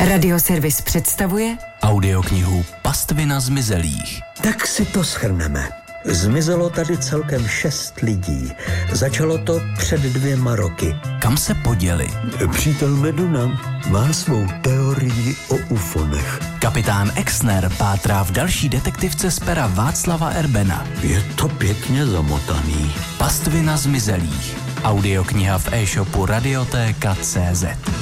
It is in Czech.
Radioservis představuje audioknihu Pastvina zmizelých. Tak si to shrneme. Zmizelo tady celkem 6 lidí. Začalo to před 2 roky. Kam se poděli? Přítel Meduna má svou teorii o ufonech. Kapitán Exner pátrá v další detektivce z pera Václava Erbena. Je to pěkně zamotaný. Pastvina zmizelých. Audiokniha v e-shopu Radiotéka.cz.